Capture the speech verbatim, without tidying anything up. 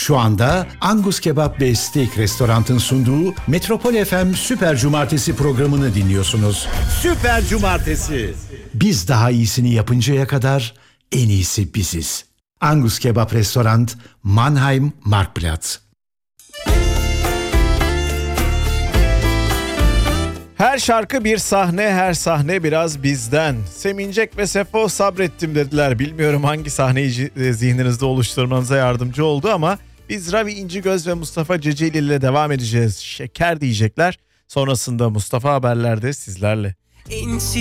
Şu anda Angus Kebap ve Steak Restorant'ın sunduğu Metropol F M Süper Cumartesi programını dinliyorsunuz. Süper Cumartesi. Biz daha iyisini yapıncaya kadar en iyisi biziz. Angus Kebap Restorant, Mannheim, Marktplatz. Her şarkı bir sahne, her sahne biraz bizden. Semincek ve Sefo sabrettim dediler. Bilmiyorum hangi sahneyi zihninizde oluşturmanıza yardımcı oldu ama biz Ravi İncigöz ve Mustafa Ceceli ile devam edeceğiz. Şeker diyecekler. Sonrasında Mustafa Haberler'de sizlerle.